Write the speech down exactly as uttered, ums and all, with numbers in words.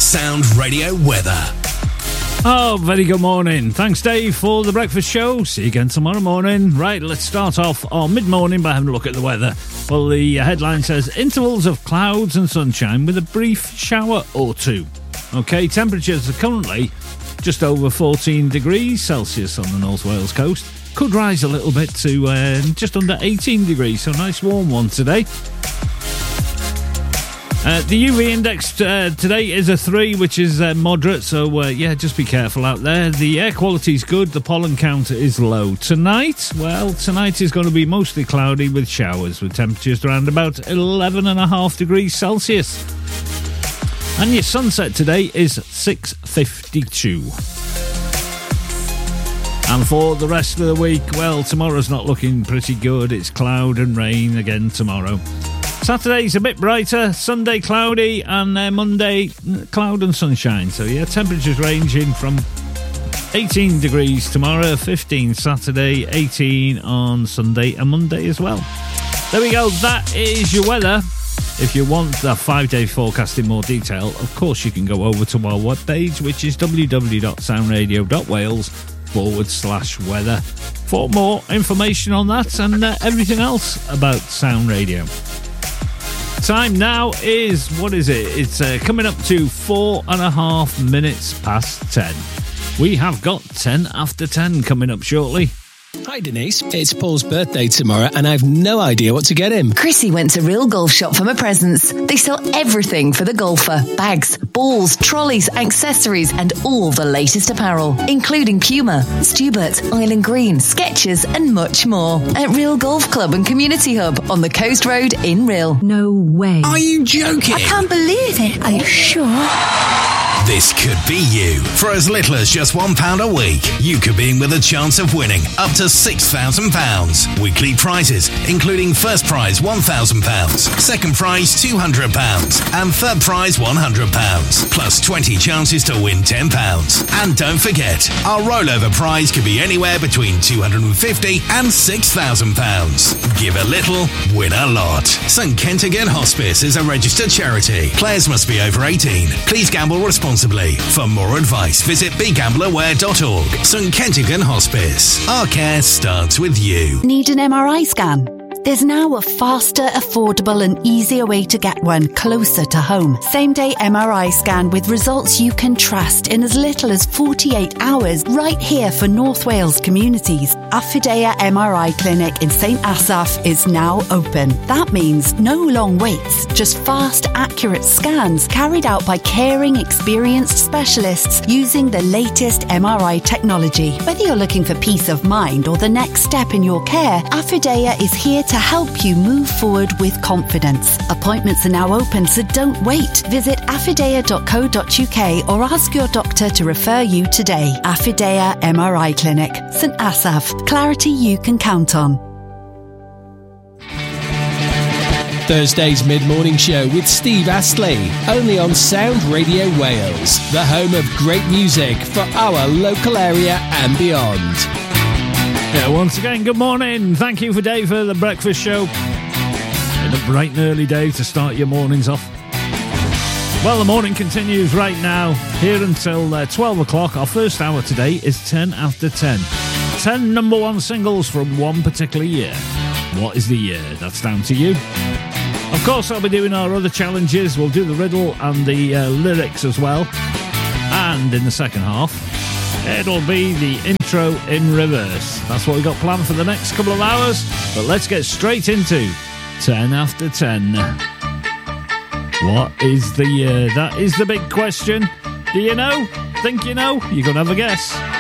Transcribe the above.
Sound Radio weather. Oh, very good morning. Thanks, Dave, for the breakfast show. See you again tomorrow morning. Right, let's start off our mid-morning by having a look at the weather. Well, the headline says, intervals of clouds and sunshine with a brief shower or two. OK, temperatures are currently just over fourteen degrees Celsius on the North Wales coast. Could rise a little bit to uh, just under eighteen degrees, so nice warm one today. Uh, the U V index uh, today is a three, which is uh, moderate, so uh, yeah, just be careful out there. The air quality is good, the pollen count is low. Tonight, well, tonight is going to be mostly cloudy with showers, with temperatures around about eleven and a half degrees Celsius. And your sunset today is six fifty-two. And for the rest of the week, well, tomorrow's not looking pretty good. It's cloud and rain again tomorrow. Saturday's a bit brighter, Sunday cloudy, and uh, Monday cloud and sunshine. So yeah, temperatures ranging from eighteen degrees tomorrow, fifteen Saturday, eighteen on Sunday and Monday as well. There we go, that is your weather. If you want the five-day forecast in more detail, of course you can go over to our webpage, which is www.soundradio.wales forward slash weather for more information on that and uh, everything else about Sound Radio. Time now is, what is it? It's uh, coming up to four and a half minutes past ten. We have got ten after ten coming up shortly. Hi Denise, it's Paul's birthday tomorrow and I've no idea what to get him. Chrissy went to Real Golf Shop for my presents. They sell everything for the golfer. Bags, balls, trolleys, accessories and all the latest apparel, including Puma, Stubert, Island Green, Skechers and much more. At Real Golf Club and Community Hub on the Coast Road in Real. No way. Are you joking? I can't believe it. Are you sure? This could be you. For as little as just one pound a week, you could be in with a chance of winning up to six thousand pounds. Weekly prizes, including first prize one thousand pounds, second prize two hundred pounds, and third prize one hundred pounds, plus twenty chances to win ten pounds. And don't forget, our rollover prize could be anywhere between two hundred fifty and six thousand pounds. Give a little, win a lot. St Kentigern Hospice is a registered charity. Players must be over eighteen. Please gamble responsibly. For more advice, visit be gamble aware dot org. St Kentigern Hospice. Our care starts with you. Need an M R I scan? There's now a faster, affordable and easier way to get one closer to home. Same-day M R I scan with results you can trust in as little as forty-eight hours right here for North Wales communities. Affidea M R I Clinic in St Asaph is now open. That means no long waits, just fast, accurate scans carried out by caring, experienced specialists using the latest M R I technology. Whether you're looking for peace of mind or the next step in your care, Affidea is here to help you move forward with confidence. Appointments are now open, so don't wait. Visit affidea dot co dot uk or ask your doctor to refer you today. Affidea M R I Clinic, St Asaph. Clarity you can count on. Thursday's mid-morning show with Steve Astley, only on Sound Radio Wales, the home of great music for our local area and beyond. Yeah, once again, good morning. Thank you for Dave for the breakfast show. And a bright and early day to start your mornings off. Well, the morning continues right now, here until uh, twelve o'clock. Our first hour today is ten after ten. ten number one singles from one particular year. What is the year? That's down to you. Of course, I'll be doing our other challenges. We'll do the riddle and the uh, lyrics as well. And in the second half, it'll be the intro in reverse. That's what we've got planned for the next couple of hours. But let's get straight into ten after ten. What is the year? That is the big question. Do you know? Think you know? You're going to have a guess.